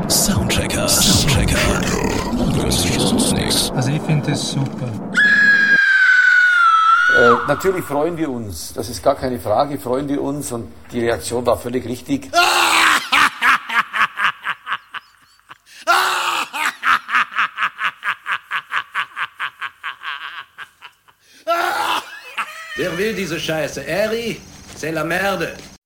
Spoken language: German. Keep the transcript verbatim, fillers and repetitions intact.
Soundchecker. Soundchecker. Sonst nichts. Also ich finde das super. Äh, natürlich freuen wir uns, das ist gar keine Frage, freuen wir uns und die Reaktion war völlig richtig. Wer will diese Scheiße? Eri, c'est la merde.